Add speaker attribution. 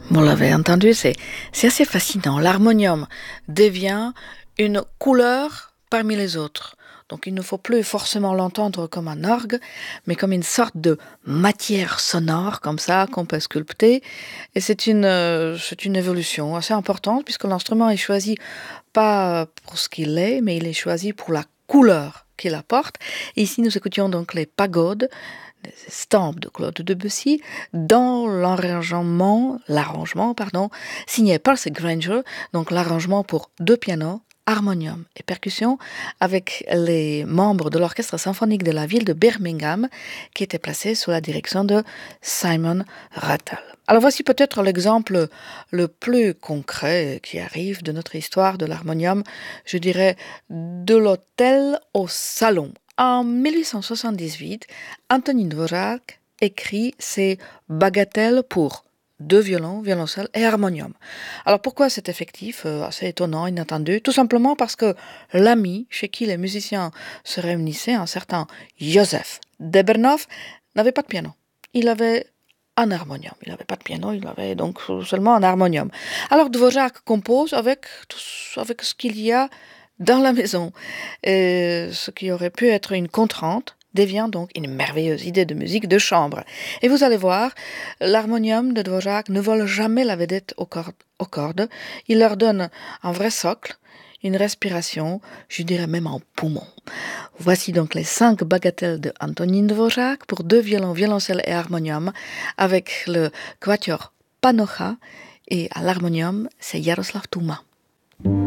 Speaker 1: Vous l'avez entendu, c'est assez fascinant. L'harmonium devient une couleur parmi les autres. Donc il ne faut plus forcément l'entendre comme un orgue, mais comme une sorte de matière sonore, comme ça, qu'on peut sculpter. Et c'est une évolution assez importante, puisque l'instrument est choisi pas pour ce qu'il est, mais il est choisi pour la couleur qu'il apporte. Et ici, nous écoutions donc les pagodes, des estampes de Claude Debussy, dans l'arrangement, signé Percy Grainger, donc l'arrangement pour 2 pianos, harmonium et percussion, avec les membres de l'orchestre symphonique de la ville de Birmingham, qui était placé sous la direction de Simon Rattle. Alors voici peut-être l'exemple le plus concret qui arrive de notre histoire de l'harmonium, je dirais de l'hôtel au salon. En 1878, Antonín Dvořák écrit ses bagatelles pour 2 violons, violoncelle et harmonium. Alors pourquoi cet effectif assez étonnant, inattendu? Tout simplement parce que l'ami chez qui les musiciens se réunissaient, un certain Josef Debernov, n'avait pas de piano. Il avait un harmonium. Il n'avait pas de piano, il avait donc seulement un harmonium. Alors Dvořák compose avec ce qu'il y a dans la maison. Et ce qui aurait pu être une contrainte devient donc une merveilleuse idée de musique de chambre. Et vous allez voir, l'harmonium de Dvořák ne vole jamais la vedette aux cordes. Il leur donne un vrai socle, une respiration, je dirais même un poumon. Voici donc les 5 bagatelles de Antonín Dvořák pour 2 violons, violoncelle et harmonium, avec le quatuor Panocha, et à l'harmonium, c'est Jaroslav Tuma.